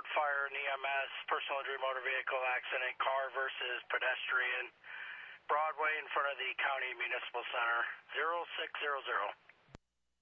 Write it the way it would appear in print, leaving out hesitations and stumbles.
Fire and EMS, personal injury motor vehicle accident, car versus pedestrian, Broadway in front of the County Municipal Center, 0600.